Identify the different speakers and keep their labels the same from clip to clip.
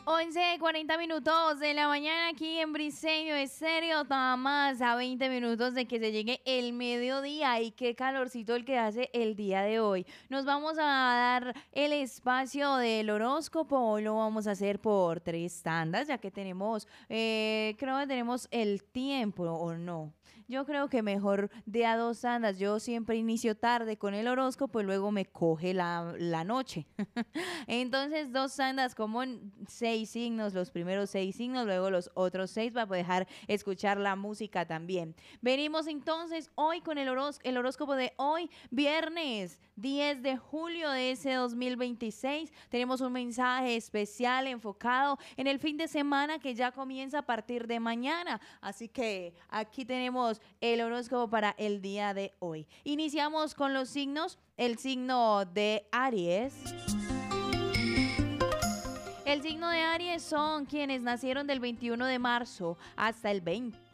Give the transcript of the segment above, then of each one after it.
Speaker 1: 11:40 de la mañana aquí en Briseño Estéreo, nada más a 20 minutos de que se llegue el mediodía y qué calorcito el que hace el día de hoy. Nos vamos a dar el espacio del horóscopo, hoy lo vamos a hacer por 3 tandas, ya que tenemos, creo que tenemos el tiempo o no. Yo creo que mejor de a 2 tandas, yo siempre inicio tarde con el horóscopo y luego me coge la noche. Entonces 2 tandas como en 6 signos, los primeros 6 signos, luego los otros 6 para dejar escuchar la música también. Venimos entonces hoy con el horóscopo de hoy, viernes 10 de julio de ese 2026. Tenemos un mensaje especial enfocado en el fin de semana que ya comienza a partir de mañana. Así que aquí tenemos el horóscopo para el día de hoy. Iniciamos con los signos. El signo de Aries. El signo de Aries son quienes nacieron del 21 de marzo hasta el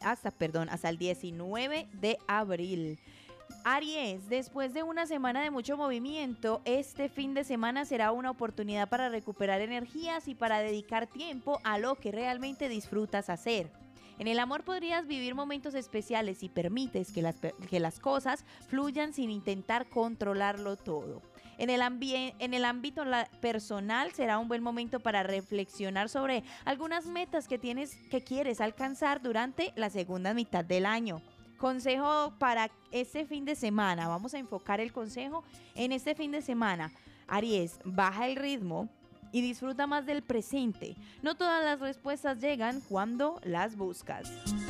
Speaker 1: 19 de abril. Aries, después de una semana de mucho movimiento, este fin de semana será una oportunidad para recuperar energías y para dedicar tiempo a lo que realmente disfrutas hacer. En el amor podrías vivir momentos especiales si permites que las cosas fluyan sin intentar controlarlo todo. En el ámbito personal será un buen momento para reflexionar sobre algunas metas que quieres alcanzar durante la segunda mitad del año. Consejo para este fin de semana. Vamos a enfocar el consejo en este fin de semana. Aries, baja el ritmo y disfruta más del presente. No todas las respuestas llegan cuando las buscas.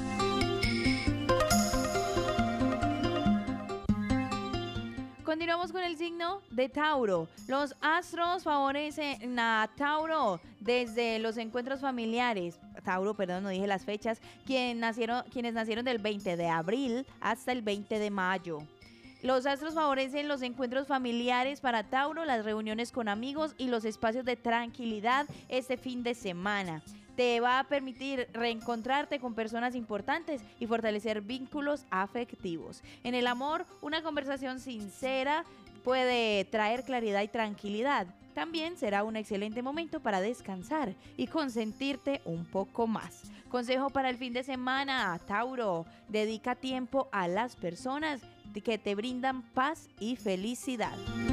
Speaker 1: Continuamos con el signo de Tauro. Los astros favorecen a Tauro desde los encuentros familiares. Tauro, perdón, no dije las fechas. Quienes nacieron del 20 de abril hasta el 20 de mayo. Los astros favorecen los encuentros familiares para Tauro, las reuniones con amigos y los espacios de tranquilidad este fin de semana. Te va a permitir reencontrarte con personas importantes y fortalecer vínculos afectivos. En el amor, una conversación sincera puede traer claridad y tranquilidad. También será un excelente momento para descansar y consentirte un poco más. Consejo para el fin de semana, Tauro, dedica tiempo a las personas que te brindan paz y felicidad.